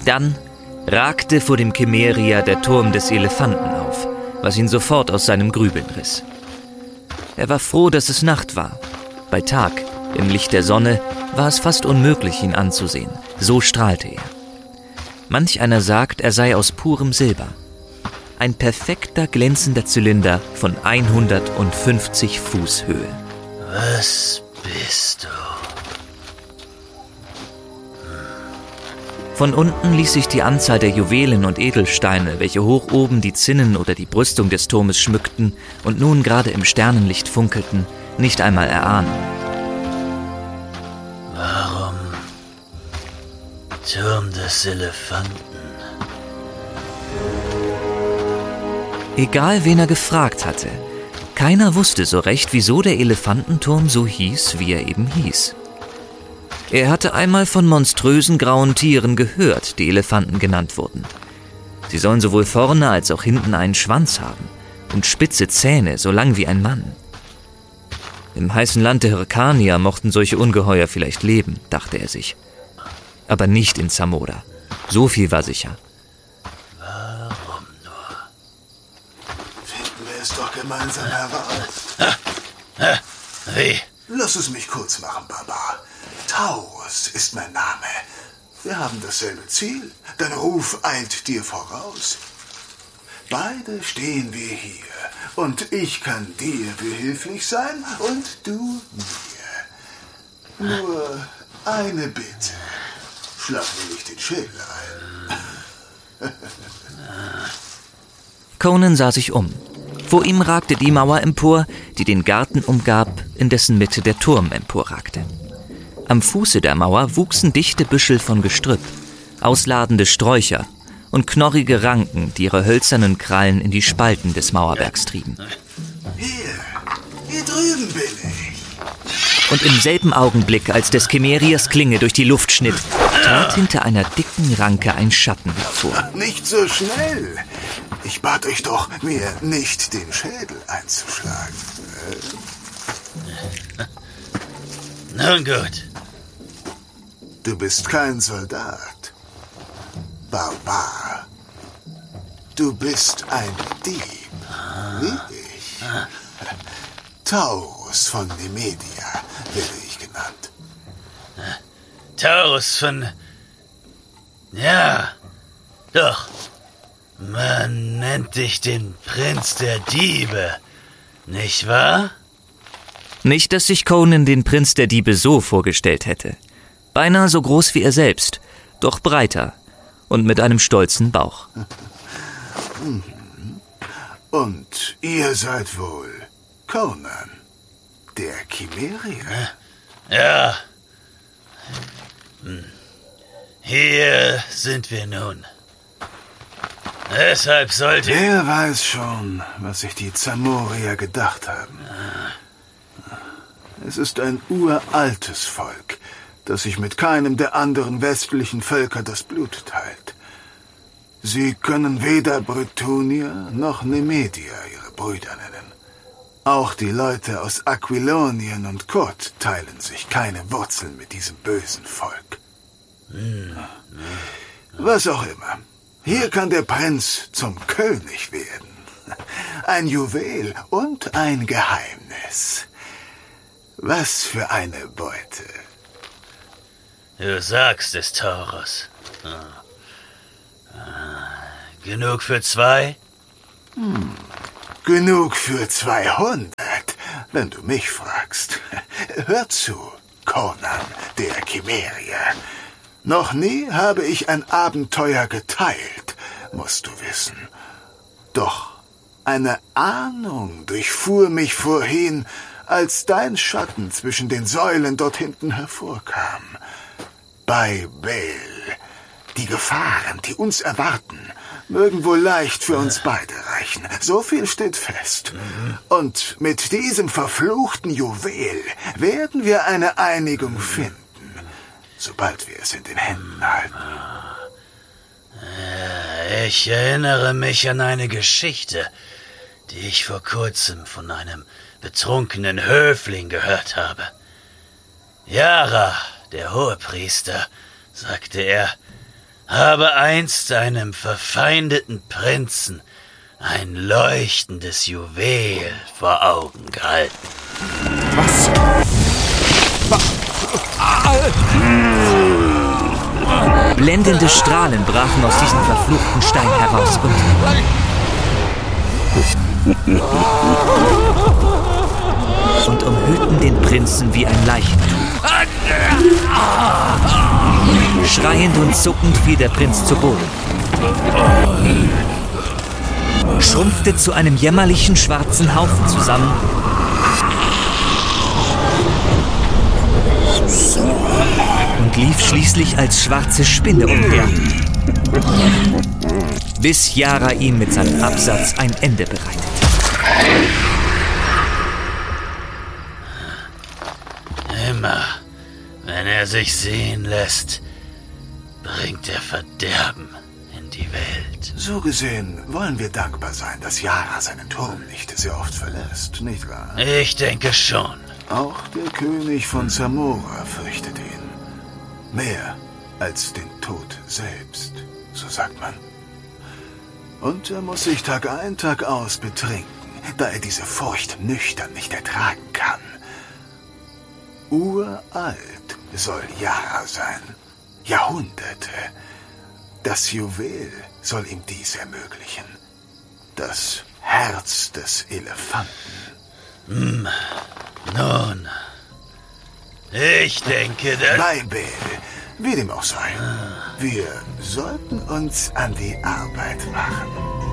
Dann ragte vor dem Kimmeria der Turm des Elefanten auf, was ihn sofort aus seinem Grübeln riss. Er war froh, dass es Nacht war. Bei Tag, im Licht der Sonne, war es fast unmöglich, ihn anzusehen. So strahlte er. Manch einer sagt, er sei aus purem Silber. Ein perfekter, glänzender Zylinder von 150 Fuß Höhe. Was bist du? Von unten ließ sich die Anzahl der Juwelen und Edelsteine, welche hoch oben die Zinnen oder die Brüstung des Turmes schmückten und nun gerade im Sternenlicht funkelten, nicht einmal erahnen. Warum Turm des Elefanten? Egal, wen er gefragt hatte, keiner wusste so recht, wieso der Elefantenturm so hieß, wie er eben hieß. Er hatte einmal von monströsen grauen Tieren gehört, die Elefanten genannt wurden. Sie sollen sowohl vorne als auch hinten einen Schwanz haben und spitze Zähne, so lang wie ein Mann. Im heißen Land der Hyrkanier mochten solche Ungeheuer vielleicht leben, dachte er sich. Aber nicht in Zamora. So viel war sicher. Warum nur? Finden wir es doch gemeinsam heraus. Wie? Lass es mich kurz machen, Barbar. Taurus ist mein Name. Wir haben dasselbe Ziel. Dein Ruf eilt dir voraus. Beide stehen wir hier. Und ich kann dir behilflich sein und du mir. Nur eine Bitte. Schlag mir nicht den Schädel ein. Conan sah sich um. Vor ihm ragte die Mauer empor, die den Garten umgab, in dessen Mitte der Turm emporragte. Am Fuße der Mauer wuchsen dichte Büschel von Gestrüpp, ausladende Sträucher und knorrige Ranken, die ihre hölzernen Krallen in die Spalten des Mauerwerks trieben. Hier drüben bin ich. Und im selben Augenblick, als des Kimmerias Klinge durch die Luft schnitt, trat hinter einer dicken Ranke ein Schatten hervor. Nicht so schnell. Ich bat euch doch, mir nicht den Schädel einzuschlagen. Nun gut. Du bist kein Soldat. Barbar. Du bist ein Dieb. Wie ich. Taurus von Nemedia werde ich genannt. Taurus von... Ja, doch. Man nennt dich den Prinz der Diebe, nicht wahr? Nicht, dass sich Conan den Prinz der Diebe so vorgestellt hätte. Beinahe so groß wie er selbst, doch breiter und mit einem stolzen Bauch. Und ihr seid wohl Conan, der Kimmeria? Ja. Hier sind wir nun. Deshalb sollte... Wer weiß schon, was sich die Zamorier gedacht haben. Es ist ein uraltes Volk, das sich mit keinem der anderen westlichen Völker das Blut teilt. Sie können weder Bretonier noch Nemedia ihre Brüder nennen. Auch die Leute aus Aquilonien und Kot teilen sich keine Wurzeln mit diesem bösen Volk. Was auch immer. Hier kann der Prinz zum König werden. Ein Juwel und ein Geheimnis. Was für eine Beute. Du sagst es, Taurus. Genug für 2? Genug für 200, wenn du mich fragst. Hör zu, Conan, der Kimmeria. Noch nie habe ich ein Abenteuer geteilt, musst du wissen. Doch eine Ahnung durchfuhr mich vorhin, als dein Schatten zwischen den Säulen dort hinten hervorkam. Bei Bel. Die Gefahren, die uns erwarten, mögen wohl leicht für uns beide reichen. So viel steht fest. Und mit diesem verfluchten Juwel werden wir eine Einigung finden, sobald wir es in den Händen halten. Ich erinnere mich an eine Geschichte, die ich vor kurzem von einem betrunkenen Höfling gehört habe. Yara, der Hohepriester, sagte er, habe einst einem verfeindeten Prinzen ein leuchtendes Juwel vor Augen gehalten. Was? Blendende Strahlen brachen aus diesem verfluchten Stein heraus und umhüllten den Prinzen wie ein Leichentuch. Schreiend und zuckend fiel der Prinz zu Boden, schrumpfte zu einem jämmerlichen schwarzen Haufen zusammen und lief schließlich als schwarze Spinne umher, bis Yara ihm mit seinem Absatz ein Ende bereitete. Immer, wenn er sich sehen lässt, bringt er Verderben in die Welt. So gesehen wollen wir dankbar sein, dass Yara seinen Turm nicht sehr oft verlässt, nicht wahr? Ich denke schon. Auch der König von Zamora fürchtet ihn. Mehr als den Tod selbst, so sagt man. Und er muss sich Tag ein, Tag aus betrinken, da er diese Furcht nüchtern nicht ertragen kann. Uralt soll Yara sein. Jahrhunderte. Das Juwel soll ihm dies ermöglichen. Das Herz des Elefanten. Nun, ich denke, dass... Beibe, wie dem auch sei. Wir sollten uns an die Arbeit machen.